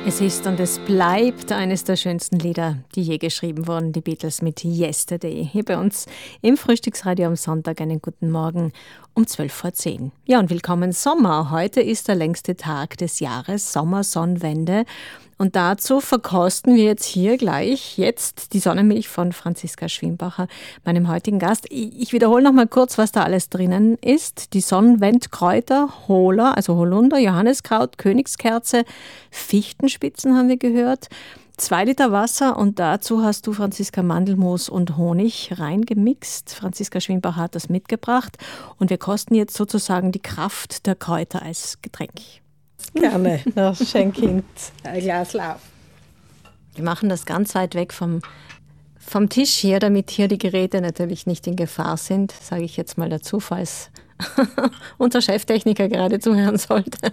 Es ist und es bleibt eines der schönsten Lieder, die je geschrieben wurden, die Beatles mit Yesterday. Hier bei uns im Frühstücksradio am Sonntag einen guten Morgen um 12:10. Ja, und willkommen Sommer. Heute ist der längste Tag des Jahres, Sommersonnenwende. Und dazu verkosten wir jetzt hier gleich jetzt die Sonnenmilch von Franziska Schwimbacher, meinem heutigen Gast. Ich wiederhole noch mal kurz, was da alles drinnen ist. Die Sonnenwendkräuter, Hohler, also Holunder, Johanniskraut, Königskerze, Fichtenspitzen haben wir gehört, 2 Liter Wasser und dazu hast du, Franziska, Mandelmus und Honig reingemixt. Franziska Schwimbacher hat das mitgebracht und wir kosten jetzt sozusagen die Kraft der Kräuter als Getränk. Gerne, das schenke ich ein Glas auf. Wir machen das ganz weit weg vom Tisch hier, damit hier die Geräte natürlich nicht in Gefahr sind, sage ich jetzt mal dazu, falls unser Cheftechniker gerade zuhören sollte.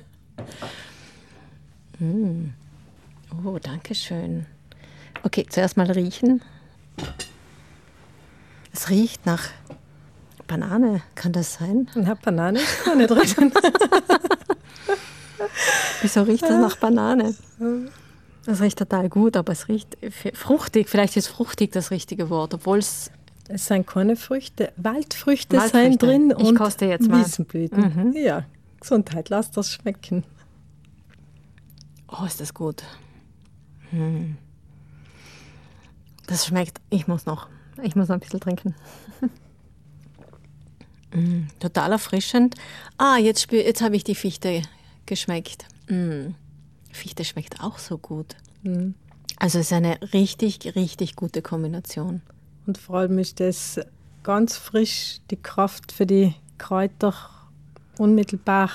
Oh, danke schön. Okay, zuerst mal riechen. Es riecht nach Banane, kann das sein? Na, Banane ist gar nicht drin. Wieso riecht das nach Banane? Das riecht total gut, aber es riecht fruchtig. Vielleicht ist fruchtig das richtige Wort, obwohl es sind keine Früchte, Waldfrüchte sind drin ich und koste jetzt mal. Wiesenblüten. Ja, Gesundheit, lass das schmecken. Oh, ist das gut. Das schmeckt, ich muss noch ein bisschen trinken. Total erfrischend. Jetzt habe ich die Fichte geschmeckt. Fichte schmeckt auch so gut. Also es ist eine richtig, richtig gute Kombination. Und vor allem ist das ganz frisch, die Kraft für die Kräuter unmittelbar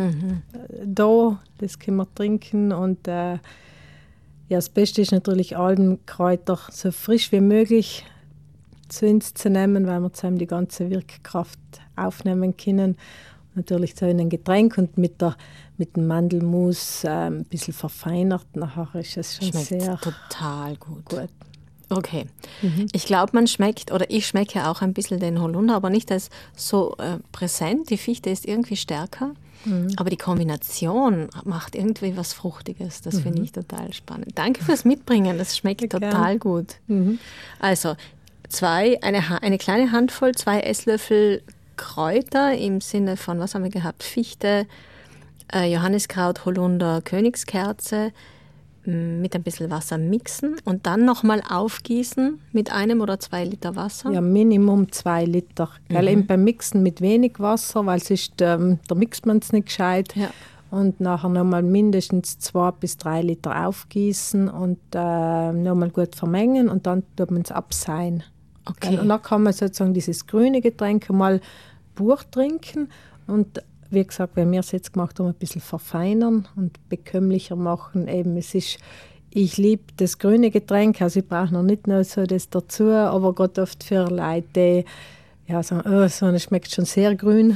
da. Das können wir trinken und ja, das Beste ist natürlich, Algenkräuter so frisch wie möglich zu uns zu nehmen, weil wir zusammen die ganze Wirkkraft aufnehmen können. Natürlich so in ein Getränk und mit dem Mandelmus ein bisschen verfeinert. Nachher ist es schon schmeckt sehr total gut. Okay. Ich glaube, ich schmecke auch ein bisschen den Holunder, aber nicht als so präsent. Die Fichte ist irgendwie stärker. Aber die Kombination macht irgendwie was Fruchtiges. Das finde ich total spannend. Danke fürs Mitbringen. Das schmeckt total gut. Also eine kleine Handvoll, 2 Esslöffel Kräuter im Sinne von, was haben wir gehabt? Fichte, Johanniskraut, Holunder, Königskerze mit ein bisschen Wasser mixen und dann nochmal aufgießen mit 1 oder 2 Liter Wasser. Ja, Minimum 2 Liter. Eben beim Mixen mit wenig Wasser, weil sonst da mixt man es nicht gescheit. Ja. Und nachher nochmal mindestens 2 bis 3 Liter aufgießen und nochmal gut vermengen und dann tut man es abseihen. Okay. Und dann kann man sozusagen dieses grüne Getränk mal pur trinken und wie gesagt, wenn wir es jetzt gemacht haben, ein bisschen verfeinern und bekömmlicher machen. Eben, ich liebe das grüne Getränk, also ich brauche noch nicht noch so das dazu, aber gerade oft für Leute, die ja, sagen, so eine schmeckt schon sehr grün.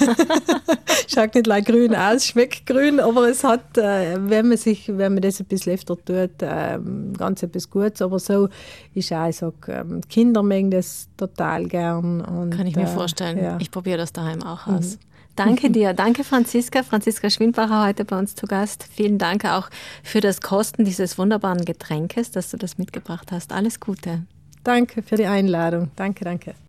Schaut nicht like grün aus, schmeckt grün, aber es hat, wenn man das ein bisschen öfter tut, ganz etwas Gutes. Aber so ist auch, ich sage, Kinder mögen das total gern. Und, kann ich mir vorstellen. Ja. Ich probiere das daheim auch aus. Danke dir. Danke, Franziska. Franziska Schwimbacher heute bei uns zu Gast. Vielen Dank auch für das Kosten dieses wunderbaren Getränkes, dass du das mitgebracht hast. Alles Gute. Danke für die Einladung. Danke.